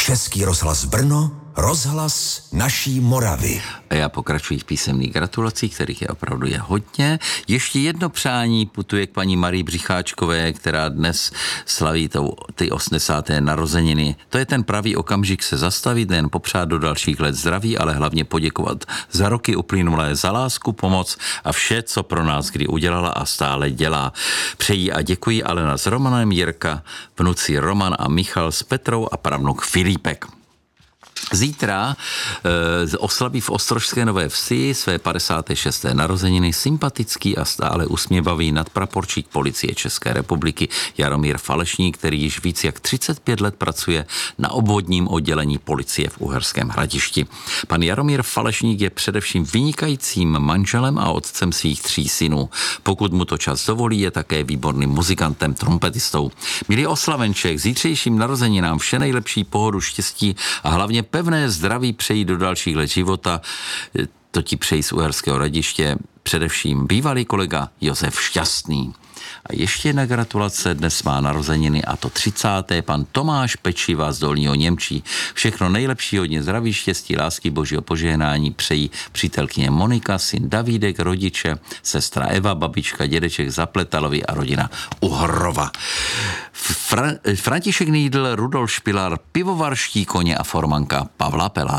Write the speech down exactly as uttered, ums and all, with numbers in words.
Český rozhlas Brno, rozhlas naší Moravy. A já pokračuji v písemných gratulacích, kterých je opravdu je hodně. Ještě jedno přání putuje k paní Marii Břicháčkové, která dnes slaví to, ty osmdesáté narozeniny. To je ten pravý okamžik se zastavit, nejen popřát do dalších let zdraví, ale hlavně poděkovat za roky uplynulé, za lásku, pomoc a vše, co pro nás kdy udělala a stále dělá. Přejí a děkuji Alena s Romanem, Jirka, vnuci Roman a Michal s Petrou a pravnuk Filipek. Zítra e, oslaví v Ostrožské Nové Vsi své padesáté šesté narozeniny sympatický a stále usměvavý nadpraporčík policie České republiky Jaromír Falešník, který již víc jak třicet pět let pracuje na obvodním oddělení policie v Uherském Hradišti. Pan Jaromír Falešník je především vynikajícím manželem a otcem svých tří synů. Pokud mu to čas dovolí, je také výborným muzikantem, trompetistou. Milý oslavenček, zítřejším narozeninám vše nejlepší, pohodu, štěstí a hlavně pevné zdraví přejí do dalších let života. To ti přejí z Uherského Hradiště především bývalý kolega Josef Šťastný. A ještě jedna gratulace, dnes má narozeniny a to třicáté pan Tomáš Pečiva z Dolního Němčí. Všechno nejlepší, hodně zdraví, štěstí, lásky, božího požehnání přejí přítelkyně Monika, syn Davídek, rodiče, sestra Eva, babička, dědeček Zapletalovi a rodina Uhrova. Fra- František Nýdl, Rudolf Špilar, pivovarští koně a formanka Pavla Pelá.